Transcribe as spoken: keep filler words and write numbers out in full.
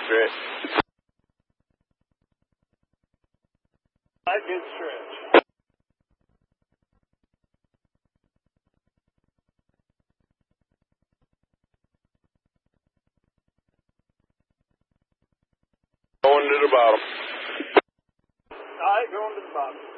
stretch. I did stretch. Going to the bottom. All right, going to the bottom.